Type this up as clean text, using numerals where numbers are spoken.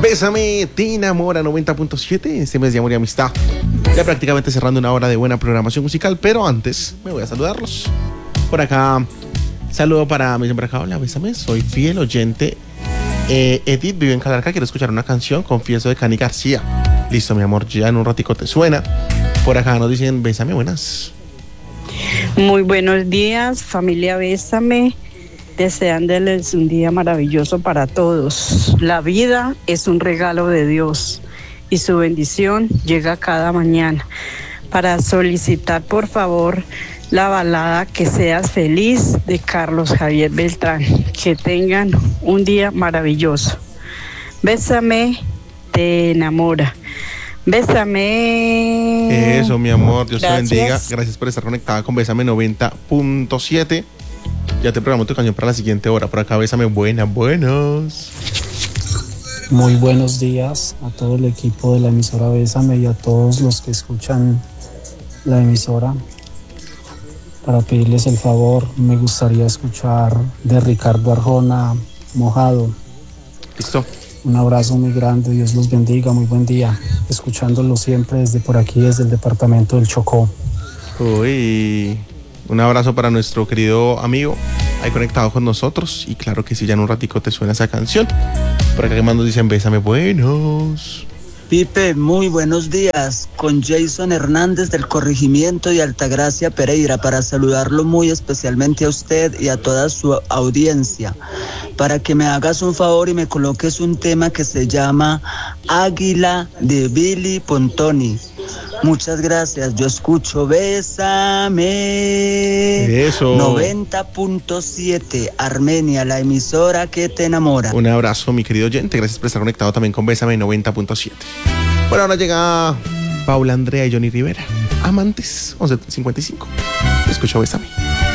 Bésame, te enamora 90.7, este mes de amor y amistad. Ya prácticamente cerrando una hora de buena programación musical, pero antes me voy a saludarlos. Por acá, saludo para mi siempre acá, hola, bésame, soy fiel oyente. Edith vive en Calarca, quiero escuchar una canción, Confieso, de Cani García. Listo, mi amor, ya en un ratico te suena. Por acá nos dicen, bésame, buenas. Muy buenos días, familia Bésame. Deseándoles un día maravilloso para todos. La vida es un regalo de Dios y su bendición llega cada mañana. Para solicitar, por favor, la balada Que Seas Feliz de Carlos Javier Beltrán. Que tengan un día maravilloso. Bésame, te enamora. Bésame. Eso, mi amor, Dios Gracias. te bendiga. Gracias por estar conectada con Bésame 90.7. Ya te programó tu canción para la siguiente hora. Por acá, bésame, buenos. Muy buenos días a todo el equipo de la emisora Bésame y a todos los que escuchan la emisora. Para pedirles el favor, me gustaría escuchar de Ricardo Arjona, Mojado. Listo. Un abrazo muy grande, Dios los bendiga, muy buen día. Escuchándolo siempre desde por aquí, desde el departamento del Chocó. Uy, un abrazo para nuestro querido amigo ahí conectado con nosotros. Y claro que sí, ya en un ratico te suena esa canción. Por acá que más nos dicen, bésame, buenos. Pipe, muy buenos días, con Jason Hernández del Corregimiento de Altagracia, Pereira, para saludarlo muy especialmente a usted y a toda su audiencia, para que me hagas un favor y me coloques un tema que se llama Águila de Billy Pontoni. Muchas gracias, yo escucho Bésame. Eso. 90.7, Armenia, la emisora que te enamora. Un abrazo, mi querido oyente, gracias por estar conectado también con Bésame 90.7. Bueno, ahora llega Paula Andrea y Johnny Rivera, Amantes, 11:55. Escucho Bésame.